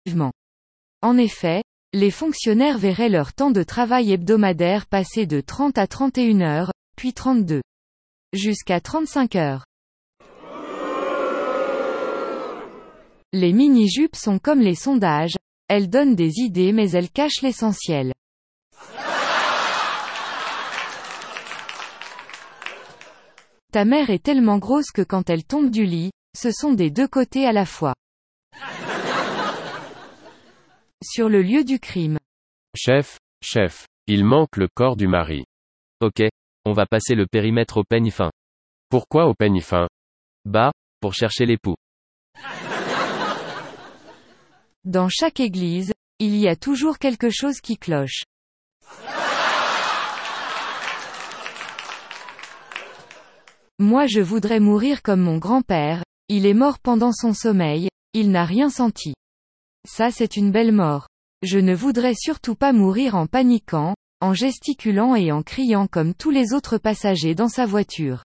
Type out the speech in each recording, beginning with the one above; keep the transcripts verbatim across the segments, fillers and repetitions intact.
vivement. En effet, les fonctionnaires verraient leur temps de travail hebdomadaire passer de trente à trente et une heures, puis trente-deux. Jusqu'à trente-cinq heures. Les mini-jupes sont comme les sondages, elles donnent des idées mais elles cachent l'essentiel. Ta mère est tellement grosse que quand elle tombe du lit, ce sont des deux côtés à la fois. Sur le lieu du crime. Chef, chef, il manque le corps du mari. Ok, on va passer le périmètre au peigne fin. Pourquoi au peigne fin? Bah, pour chercher l'époux. Dans chaque église, il y a toujours quelque chose qui cloche. Moi je voudrais mourir comme mon grand-père, il est mort pendant son sommeil, il n'a rien senti. Ça c'est une belle mort. Je ne voudrais surtout pas mourir en paniquant, en gesticulant et en criant comme tous les autres passagers dans sa voiture.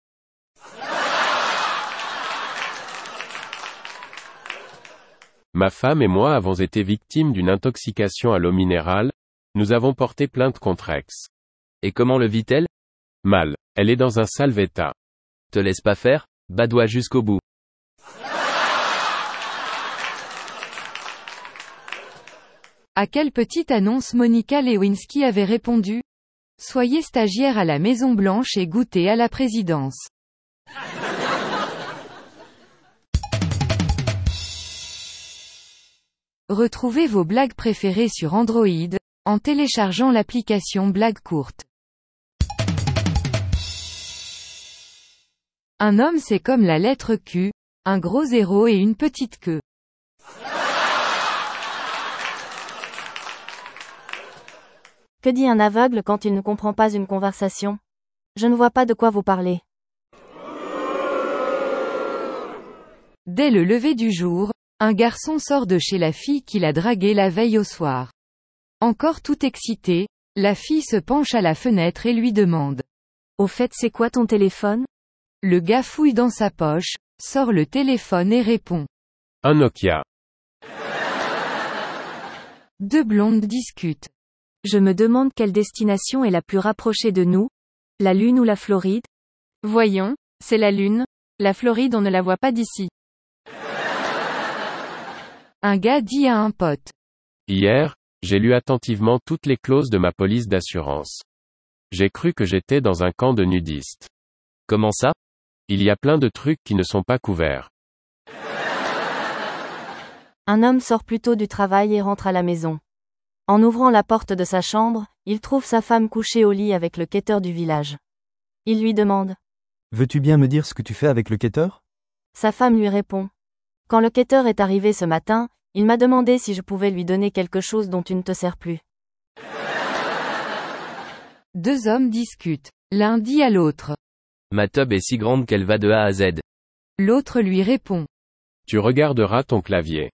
Ma femme et moi avons été victimes d'une intoxication à l'eau minérale, nous avons porté plainte contre ex. Et comment le vit-elle? Mal. Elle est dans un sale état. Te laisse pas faire, badoie jusqu'au bout. À quelle petite annonce Monica Lewinsky avait répondu? Soyez stagiaire à la Maison Blanche et goûtez à la présidence. Retrouvez vos blagues préférées sur Android, en téléchargeant l'application Blagues courtes. Un homme c'est comme la lettre Q, un gros zéro et une petite queue. Que dit un aveugle quand il ne comprend pas une conversation? Je ne vois pas de quoi vous parlez. Dès le lever du jour, un garçon sort de chez la fille qu'il a draguée la veille au soir. Encore tout excité, la fille se penche à la fenêtre et lui demande. Au fait, c'est quoi ton téléphone? Le gars fouille dans sa poche, sort le téléphone et répond. Un Nokia. Deux blondes discutent. Je me demande quelle destination est la plus rapprochée de nous? La Lune ou la Floride? Voyons, c'est la Lune. La Floride on ne la voit pas d'ici. Un gars dit à un pote. Hier, j'ai lu attentivement toutes les clauses de ma police d'assurance. J'ai cru que j'étais dans un camp de nudistes. Comment ça? Il y a plein de trucs qui ne sont pas couverts. Un homme sort plus tôt du travail et rentre à la maison. En ouvrant la porte de sa chambre, il trouve sa femme couchée au lit avec le quêteur du village. Il lui demande. Veux-tu bien me dire ce que tu fais avec le quêteur? Sa femme lui répond. Quand le quêteur est arrivé ce matin, il m'a demandé si je pouvais lui donner quelque chose dont tu ne te sers plus. Deux hommes discutent. L'un dit à l'autre. Ma tub est si grande qu'elle va de A à Z. L'autre lui répond. Tu regarderas ton clavier.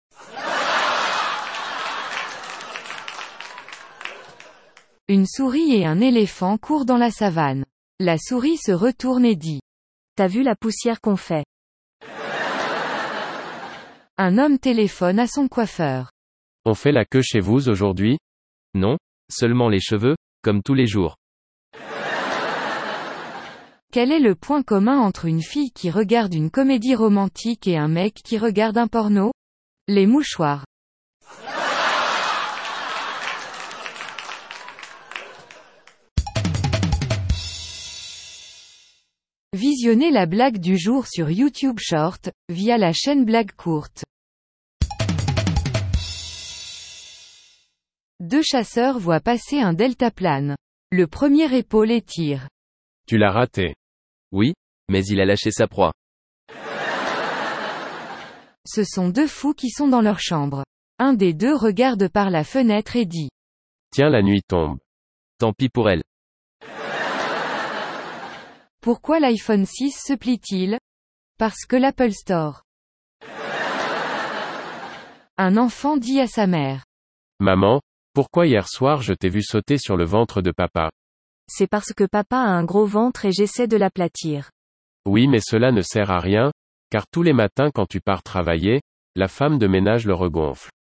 Une souris et un éléphant courent dans la savane. La souris se retourne et dit. T'as vu la poussière qu'on fait? Un homme téléphone à son coiffeur. On fait la queue chez vous aujourd'hui? Non, seulement les cheveux, comme tous les jours. Quel est le point commun entre une fille qui regarde une comédie romantique et un mec qui regarde un porno? Les mouchoirs. Visionnez la blague du jour sur YouTube Short, via la chaîne Blagues courtes. Deux chasseurs voient passer un deltaplane. Le premier épaule et tire. Tu l'as raté. Oui, mais il a lâché sa proie. Ce sont deux fous qui sont dans leur chambre. Un des deux regarde par la fenêtre et dit. Tiens, la nuit tombe. Tant pis pour elle. Pourquoi l'iPhone six se plie-t-il? Parce que l'Apple Store. Un enfant dit à sa mère. Maman, pourquoi hier soir je t'ai vu sauter sur le ventre de papa? C'est parce que papa a un gros ventre et j'essaie de l'aplatir. Oui, mais cela ne sert à rien, car tous les matins quand tu pars travailler, la femme de ménage le regonfle.